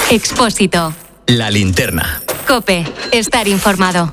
Expósito. La linterna. COPE. Estar informado.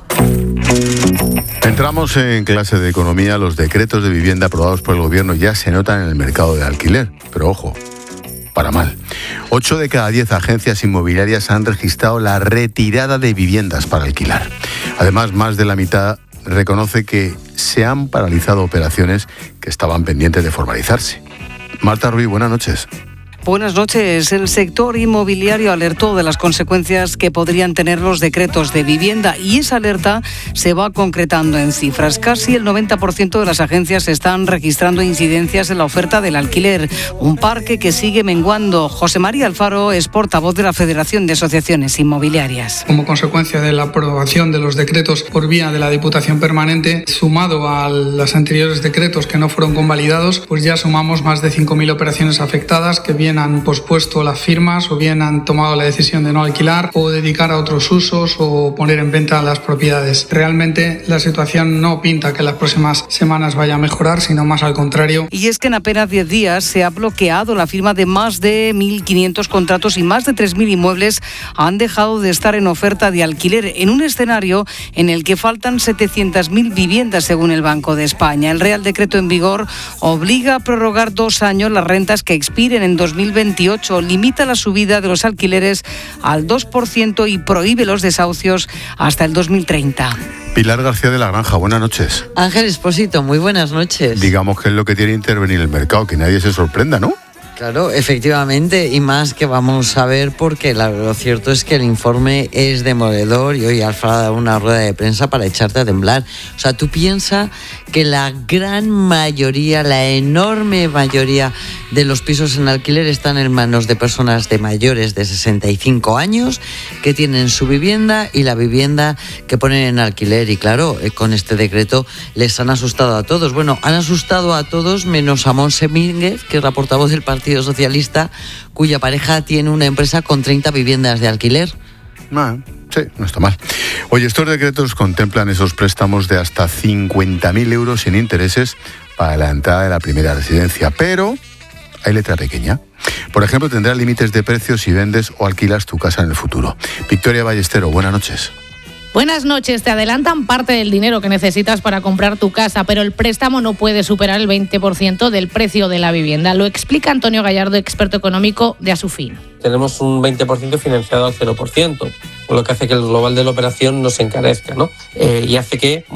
Entramos en clase de economía. Los decretos de vivienda aprobados por el gobierno ya se notan en el mercado de alquiler. Pero ojo, para mal. 8 de cada 10 agencias inmobiliarias han registrado la retirada de viviendas para alquilar. Además, más de la mitad reconoce que se han paralizado operaciones que estaban pendientes de formalizarse. Marta Ruiz, buenas noches. Buenas noches. El sector inmobiliario alertó de las consecuencias que podrían tener los decretos de vivienda y esa alerta se va concretando en cifras. Casi el 90% de las agencias están registrando incidencias en la oferta del alquiler, un parque que sigue menguando. José María Alfaro es portavoz de la Federación de Asociaciones Inmobiliarias. Como consecuencia de la aprobación de los decretos por vía de la Diputación Permanente, sumado a los anteriores decretos que no fueron convalidados, pues ya sumamos más de 5.000 operaciones afectadas que bien han pospuesto las firmas o bien han tomado la decisión de no alquilar o dedicar a otros usos o poner en venta las propiedades. Realmente la situación no pinta que las próximas semanas vaya a mejorar, sino más al contrario. Y es que en apenas 10 días se ha bloqueado la firma de más de 1.500 contratos y más de 3.000 inmuebles han dejado de estar en oferta de alquiler en un escenario en el que faltan 700.000 viviendas según el Banco de España. El Real Decreto en vigor obliga a prorrogar 2 años las rentas que expiren en 2028, limita la subida de los alquileres al 2% y prohíbe los desahucios hasta el 2030. Pilar García de la Granja, buenas noches. Ángel Expósito, muy buenas noches. Digamos que es lo que tiene intervenir el mercado, que nadie se sorprenda, ¿no? Claro, efectivamente, y más que vamos a ver porque lo cierto es que el informe es demoledor y hoy Alfaro ha dado una rueda de prensa para echarte a temblar. O sea, tú piensas que la gran mayoría, la enorme mayoría de los pisos en alquiler están en manos de personas de mayores de 65 años que tienen su vivienda y la vivienda que ponen en alquiler. Y claro, con este decreto les han asustado a todos. Bueno, han asustado a todos menos a Montse Mínguez, que es la portavoz del Partido Socialista, cuya pareja tiene una empresa con 30 viviendas de alquiler. Sí, no está mal. Oye, estos decretos contemplan esos préstamos de hasta 50.000 euros sin intereses para la entrada de la primera residencia, pero hay letra pequeña. Por ejemplo, tendrás límites de precios si vendes o alquilas tu casa en el futuro. Victoria Ballestero, buenas noches. Buenas noches. Te adelantan parte del dinero que necesitas para comprar tu casa, pero el préstamo no puede superar el 20% del precio de la vivienda. Lo explica Antonio Gallardo, experto económico de Asufin. Tenemos un 20% financiado al 0%, lo que hace que el global de la operación no se encarezca, ¿no? Y hace que,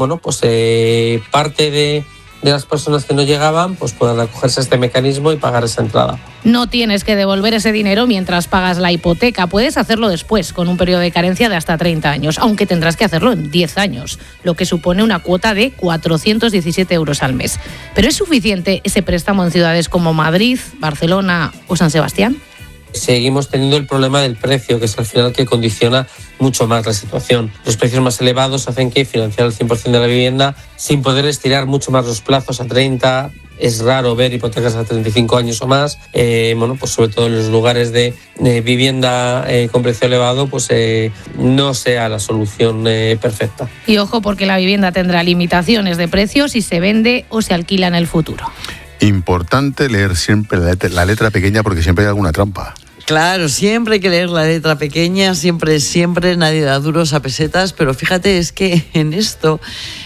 parte de las personas que no llegaban pues puedan acogerse a este mecanismo y pagar esa entrada. No tienes que devolver ese dinero mientras pagas la hipoteca. Puedes hacerlo después, con un periodo de carencia de hasta 30 años, aunque tendrás que hacerlo en 10 años, lo que supone una cuota de 417 euros al mes. ¿Pero es suficiente ese préstamo en ciudades como Madrid, Barcelona o San Sebastián? Seguimos teniendo el problema del precio, que es al final que condiciona mucho más la situación. Los precios más elevados hacen que financiar el 100% de la vivienda sin poder estirar mucho más los plazos a 30. Es raro ver hipotecas a 35 años o más. Sobre todo en los lugares de vivienda con precio elevado, no sea la solución perfecta. Y ojo, porque la vivienda tendrá limitaciones de precio si se vende o se alquila en el futuro. Importante leer siempre la letra pequeña porque siempre hay alguna trampa. Claro, siempre hay que leer la letra pequeña, siempre, nadie da duros a pesetas, pero fíjate, es que en esto,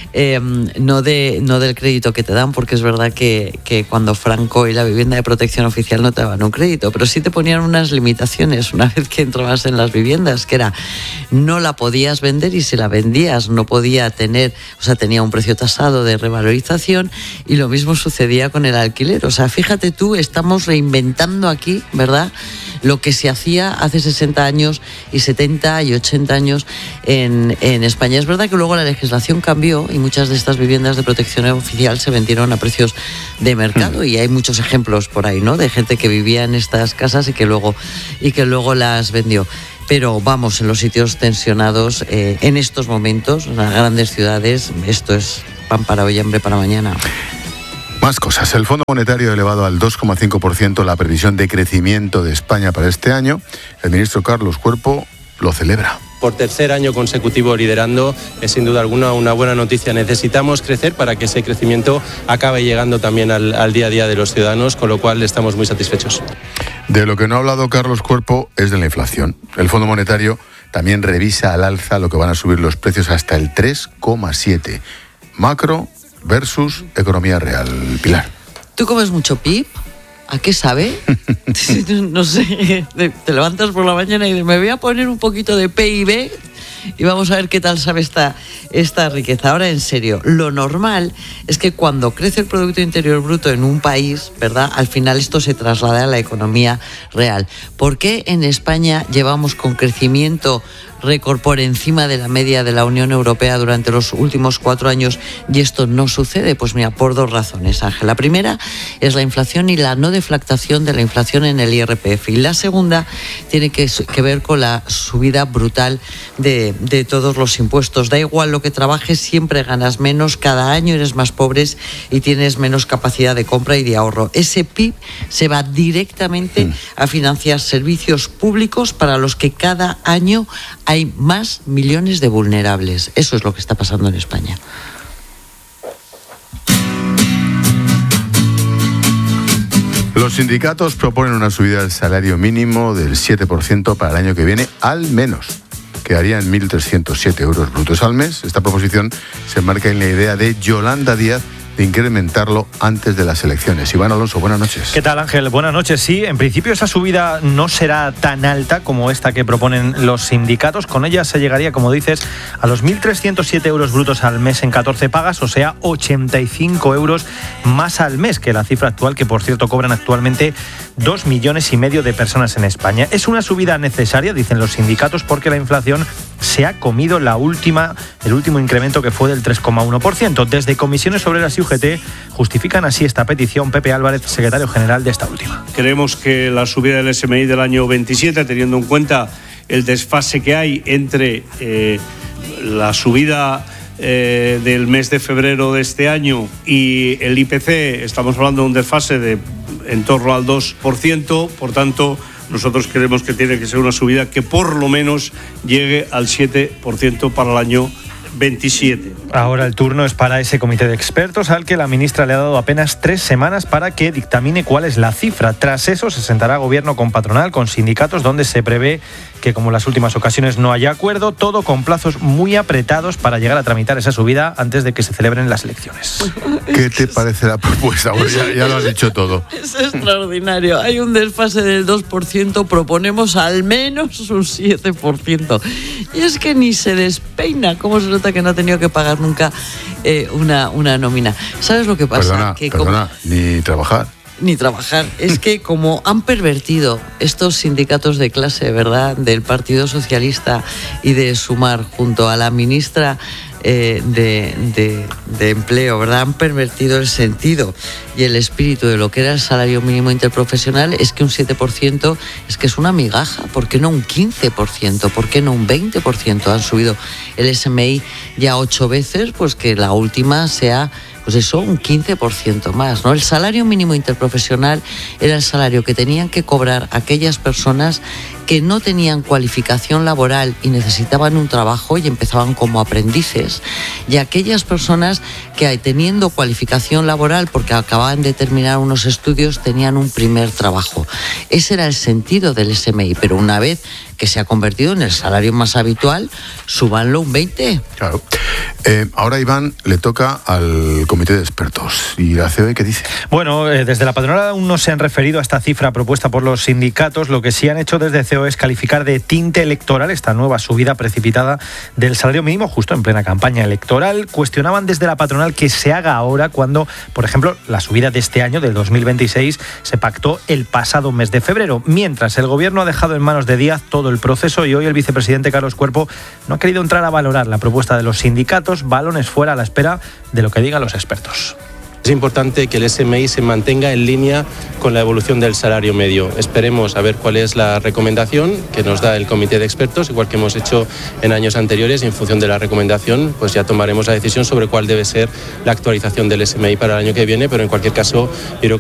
no del crédito que te dan, porque es verdad que cuando Franco y la vivienda de protección oficial no te daban un crédito, pero sí te ponían unas limitaciones una vez que entrabas en las viviendas, que era, no la podías vender y si la vendías no podía tener, tenía un precio tasado de revalorización y lo mismo sucedía con el alquiler. O sea, fíjate tú, estamos reinventando aquí, ¿verdad?, lo que se hacía hace 60 años y 70 y 80 años en España. Es verdad que luego la legislación cambió y muchas de estas viviendas de protección oficial se vendieron a precios de mercado y hay muchos ejemplos por ahí, ¿no?, de gente que vivía en estas casas y que luego las vendió. Pero vamos, en los sitios tensionados, en estos momentos, en las grandes ciudades, esto es pan para hoy, hambre para mañana. Más cosas. El Fondo Monetario ha elevado al 2,5% la previsión de crecimiento de España para este año. El ministro Carlos Cuerpo lo celebra. Por tercer año consecutivo liderando, es sin duda alguna una buena noticia. Necesitamos crecer para que ese crecimiento acabe llegando también al día a día de los ciudadanos, con lo cual estamos muy satisfechos. De lo que no ha hablado Carlos Cuerpo es de la inflación. El Fondo Monetario también revisa al alza lo que van a subir los precios hasta el 3,7. Macro versus economía real. Pilar. ¿Tú comes mucho pip? ¿A qué sabe? No sé, te levantas por la mañana y dices, me voy a poner un poquito de PIB y vamos a ver qué tal sabe esta riqueza. Ahora, en serio, lo normal es que cuando crece el Producto Interior Bruto en un país, ¿verdad?, al final esto se traslada a la economía real. ¿Por qué en España llevamos con crecimiento récord por encima de la media de la Unión Europea durante los últimos 4 años y esto no sucede? Pues mira, por 2 razones, Ángel. La primera es la inflación y la no deflactación de la inflación en el IRPF. Y la segunda tiene que ver con la subida brutal de todos los impuestos. Da igual lo que trabajes, siempre ganas menos, cada año eres más pobre y tienes menos capacidad de compra y de ahorro. Ese PIB se va directamente a financiar servicios públicos para los que cada año hay más millones de vulnerables. Eso es lo que está pasando en España. Los sindicatos proponen una subida del salario mínimo del 7% para el año que viene, al menos. Quedaría en 1.307 euros brutos al mes. Esta proposición se marca en la idea de Yolanda Díaz de incrementarlo antes de las elecciones. Iván Alonso, buenas noches. ¿Qué tal, Ángel? Buenas noches. Sí, en principio esa subida no será tan alta como esta que proponen los sindicatos. Con ella se llegaría, como dices, a los 1.307 euros brutos al mes en 14 pagas, o sea, 85 euros más al mes que la cifra actual, que por cierto cobran actualmente 2,5 millones de personas en España. Es una subida necesaria, dicen los sindicatos, porque la inflación se ha comido el último incremento, que fue del 3,1%. Desde Comisiones Obreras y UGT justifican así esta petición. Pepe Álvarez, secretario general de esta última. Creemos que la subida del SMI del año 27, teniendo en cuenta el desfase que hay entre la subida del mes de febrero de este año y el IPC, estamos hablando de un desfase de en torno al 2%, por tanto, nosotros creemos que tiene que ser una subida que por lo menos llegue al 7% para el año 27. Ahora el turno es para ese comité de expertos al que la ministra le ha dado apenas 3 semanas para que dictamine cuál es la cifra. Tras eso se sentará gobierno con patronal, con sindicatos, donde se prevé que, como en las últimas ocasiones, no haya acuerdo, todo con plazos muy apretados para llegar a tramitar esa subida antes de que se celebren las elecciones. ¿Qué te parece la propuesta? Bueno, ya lo has dicho todo. Es extraordinario. Hay un desfase del 2%, proponemos al menos un 7%. Y es que ni se despeina. ¿Cómo se nota que no ha tenido que pagar nunca una nómina? ¿Sabes lo que pasa? Perdona, ni trabajar. Ni trabajar. Es que como han pervertido estos sindicatos de clase, ¿verdad?, del Partido Socialista y de Sumar, junto a la ministra de Empleo, ¿verdad?, han pervertido el sentido y el espíritu de lo que era el salario mínimo interprofesional. Es que un 7% es que es una migaja. ¿Por qué no un 15%? ¿Por qué no un 20%? Han subido el SMI ya 8 veces, pues que la última sea, pues eso, un 15% más, ¿no? El salario mínimo interprofesional era el salario que tenían que cobrar aquellas personas que no tenían cualificación laboral y necesitaban un trabajo y empezaban como aprendices, y aquellas personas que, teniendo cualificación laboral porque acababan de terminar unos estudios, tenían un primer trabajo. Ese era el sentido del SMI, pero una vez que se ha convertido en el salario más habitual, súbanlo un 20%. Claro. Ahora, Iván, le toca al comité de expertos. ¿Y la COE qué dice? Bueno, desde la patronal aún no se han referido a esta cifra propuesta por los sindicatos. Lo que sí han hecho desde COE es calificar de tinte electoral esta nueva subida precipitada del salario mínimo justo en plena campaña electoral. Cuestionaban desde la patronal que se haga ahora cuando, por ejemplo, la subida de este año, del 2026, se pactó el pasado mes de febrero, mientras el gobierno ha dejado en manos de Díaz todo el proceso, y hoy el vicepresidente Carlos Cuerpo no ha querido entrar a valorar la propuesta de los sindicatos. Balones fuera a la espera de lo que digan los expertos. Es importante que el SMI se mantenga en línea con la evolución del salario medio. Esperemos a ver cuál es la recomendación que nos da el comité de expertos, igual que hemos hecho en años anteriores, y en función de la recomendación pues ya tomaremos la decisión sobre cuál debe ser la actualización del SMI para el año que viene, pero en cualquier caso yo creo